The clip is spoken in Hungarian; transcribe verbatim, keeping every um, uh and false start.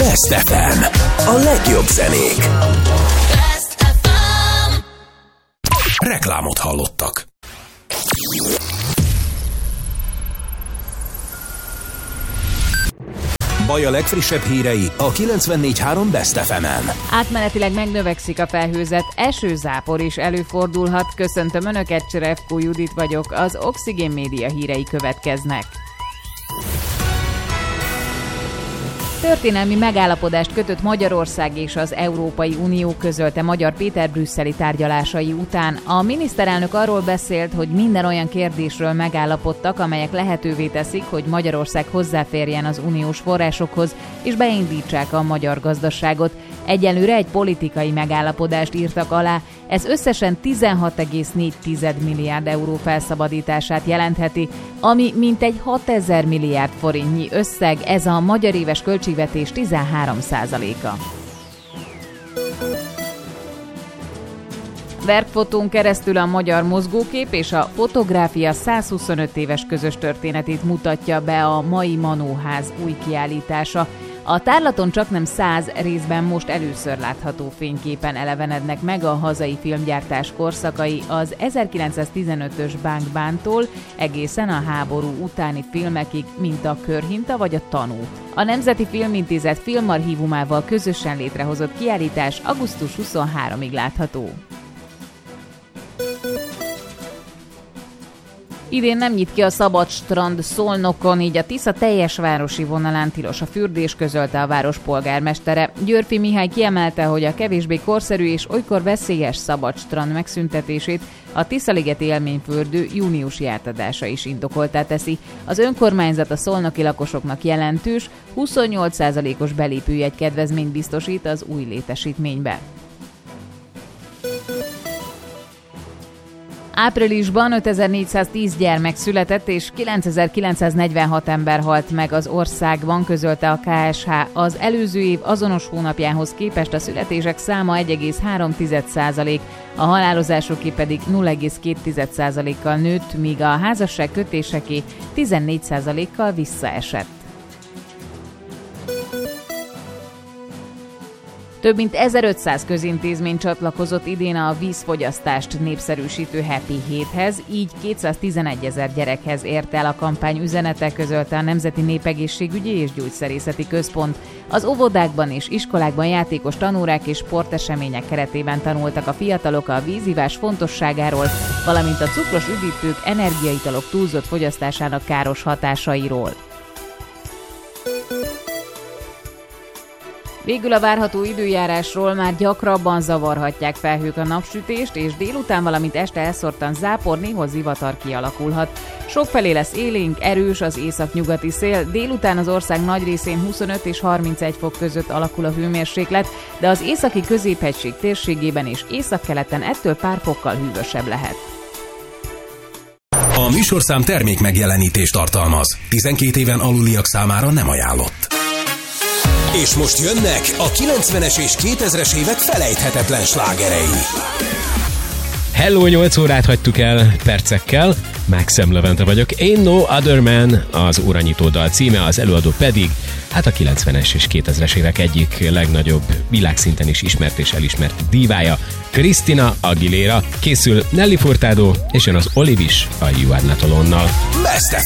Best ef em. A legjobb zenék. Best ef em. Reklámot hallottak. Baj a legfrissebb hírei a kilencvennégy három Best ef emen. Átmenetileg megnövekszik a felhőzet, esőzápor is előfordulhat. Köszöntöm Önöket, Cserevkó Judit vagyok, az Oxigén Média hírei következnek. Történelmi megállapodást kötött Magyarország és az Európai Unió, közölte Magyar Péter brüsszeli tárgyalásai után. A miniszterelnök arról beszélt, hogy minden olyan kérdésről megállapodtak, amelyek lehetővé teszik, hogy Magyarország hozzáférjen az uniós forrásokhoz, és beindítsák a magyar gazdaságot. Egyelőre egy politikai megállapodást írtak alá, ez összesen tizenhat egész négy milliárd euró felszabadítását jelentheti, ami mintegy hatezer milliárd forintnyi összeg, ez a magyar éves költségvetés tizenhárom százaléka. Verkfotón keresztül a magyar mozgókép és a fotográfia százhuszonöt éves közös történetét mutatja be a mai Manóház új kiállítása. A tárlaton csaknem száz részben most először látható fényképen elevenednek meg a hazai filmgyártás korszakai az ezerkilencszáztizenötös Bánk Bántól egészen a háború utáni filmekig, mint a Körhinta vagy a Tanú. A Nemzeti Filmintézet filmarchívumával közösen létrehozott kiállítás augusztus huszonharmadikig látható. Idén nem nyit ki a szabad strand Szolnokon, így a Tisza teljes városi vonalán tilos a fürdés, közölte a város polgármestere. Györfi Mihály kiemelte, hogy a kevésbé korszerű és olykor veszélyes szabad strand megszüntetését a Tiszaligeti élményfürdő júniusi átadása is indokoltá teszi. Az önkormányzat a szolnoki lakosoknak jelentős, huszonnyolc százalékos belépőjegy kedvezményt biztosít az új létesítménybe. Áprilisban ötezer-négyszáztíz gyermek született és kilencezer-kilencszáznegyvenhat ember halt meg az országban, közölte a ká es há. Az előző év azonos hónapjához képest a születések száma egy egész három százalék, a halálozásoké pedig nulla egész két százalékkal nőtt, míg a házasság kötéseké tizennégy százalékkal visszaesett. Több mint ezerötszáz közintézmény csatlakozott idén a vízfogyasztást népszerűsítő Happy héthez, így kétszáztizenegyezer gyerekhez ért el a kampány üzenete, közölte a Nemzeti Népegészségügyi és Gyógyszerészeti Központ. Az óvodákban és iskolákban játékos tanórák és sportesemények keretében tanultak a fiatalok a vízivás fontosságáról, valamint a cukros üdítők, energiaitalok túlzott fogyasztásának káros hatásairól. Végül a várható időjárásról: már gyakrabban zavarhatják felhők a napsütést, és délután, valamint este elszórtan zápor, néhol zivatar kialakulhat. Sokfelé lesz élénk, erős az északnyugati szél, délután az ország nagy részén huszonöt és harmincegy fok között alakul a hőmérséklet, de az északi középhegység térségében és északkeleten ettől pár fokkal hűvösebb lehet. A műsorszám termék megjelenítést tartalmaz. tizenkét éven aluliak számára nem ajánlott. És most jönnek a kilencvenes és kétezres évek felejthetetlen slágerei. Hello, nyolc órát hagytuk el percekkel. Maxim Levente vagyok. Ain't No Other Man az óranyitó dal címe, az előadó pedig hát a kilencvenes és kétezres évek egyik legnagyobb, világszinten is ismert és elismert dívája, Christina Aguilera. Készül Nelly Furtado, és jön az Olive is a You Are Not Alone-nal. Best ef